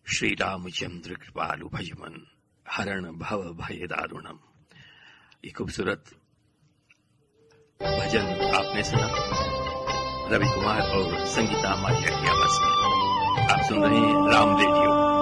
श्री रामचंद्र कृपालु भजमन हरण भव भय दारुणम। ये खूबसूरत भजन आपने सुना रवि कुमार और संगीता मालिया की आवाज में। आप सुन रहे हैं राम रेडियो।